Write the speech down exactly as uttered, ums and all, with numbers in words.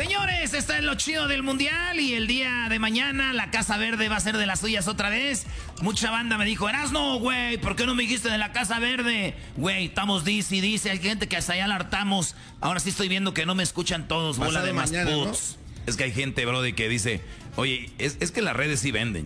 Señores, está en lo chido del mundial y el día de mañana la Casa Verde va a ser de las suyas otra vez. Mucha banda me dijo, Erasno, güey, ¿por qué no me dijiste de la Casa Verde? Güey, estamos dice y dice, hay gente que hasta allá la hartamos. Ahora sí estoy viendo que no me escuchan todos, bola de más putos. ¿no? Es que hay gente, brody, que dice, oye, es, es que las redes sí venden.